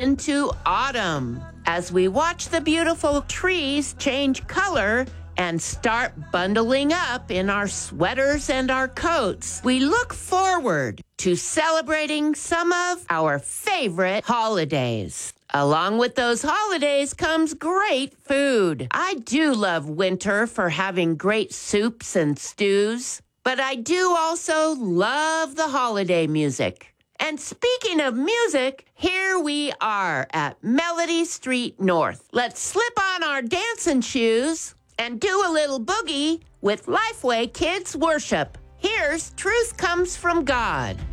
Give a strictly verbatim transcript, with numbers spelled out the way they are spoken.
into autumn as we watch the beautiful trees change color and start bundling up in our sweaters and our coats. We look forward to celebrating some of our favorite holidays. Along with those holidays comes great food. I do love winter for having great soups and stews, but I do also love the holiday music. And speaking of music, here we are at Melody Street North. Let's slip on our dancing shoes and do a little boogie with Lifeway Kids Worship. Here's Truth Comes from God.